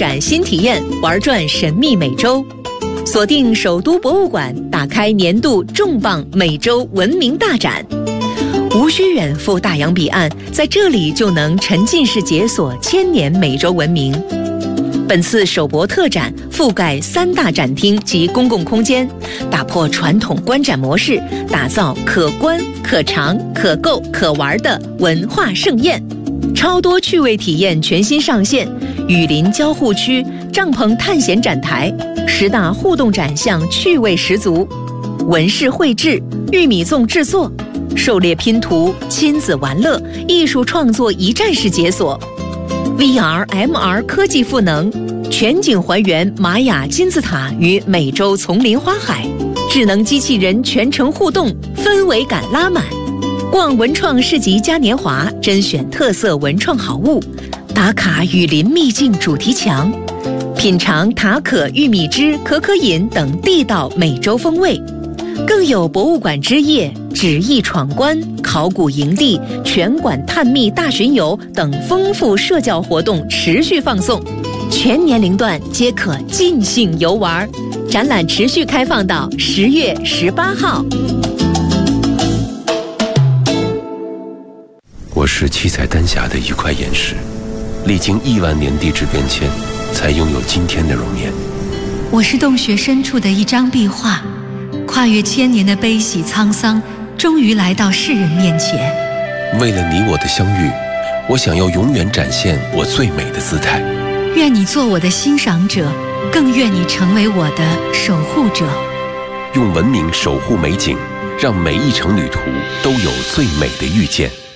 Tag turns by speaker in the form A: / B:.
A: 展新体验，玩转神秘美洲。锁定首都博物馆，打开年度重磅美洲文明大展。无需远赴大洋彼岸，在这里就能沉浸式解锁千年美洲文明。本次首博特展覆盖3大展厅及公共空间，打破传统观展模式，打造可观、可尝、可购、可玩的文化盛宴。超多趣味体验全新上线，雨林交互区、帐篷探险展台，10大互动展项趣味十足，纹饰绘制、玉米粽制作、狩猎拼图、亲子玩乐、艺术创作一站式解锁。VR、MR 科技赋能，全景还原玛雅金字塔与美洲丛林花海，智能机器人全程互动，氛围感拉满。逛文创市集嘉年华，甄选特色文创好物，打卡雨林秘境主题墙，品尝塔可玉米汁、可可饮等地道美洲风味。更有博物馆之夜、纸艺闯关、考古营地、全馆探秘大巡游等丰富社交活动持续放送，全年龄段皆可尽兴游玩。展览持续开放到10月18号。
B: 我是七彩丹霞的一块岩石，历经亿万年地质变迁，才拥有今天的容颜。
C: 我是洞穴深处的一张壁画，跨越1000年的悲喜沧桑，终于来到世人面前。
B: 为了你我的相遇，我想要永远展现我最美的姿态。
C: 愿你做我的欣赏者，更愿你成为我的守护者。
B: 用文明守护美景，让每一程旅途都有最美的遇见。